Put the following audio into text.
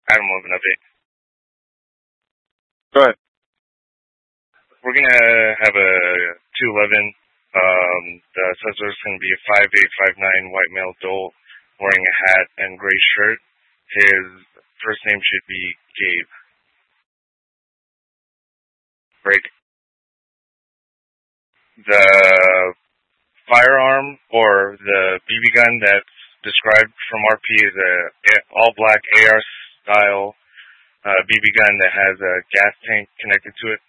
I don't know of an update. Go ahead. We're gonna have a 211. The suspect's gonna be a 5859 white male adult wearing a hat and gray shirt. His first name should be Gabe. Break. The firearm or the BB gun that's described from RP is a all-black AR style BB gun that has a gas tank connected to it.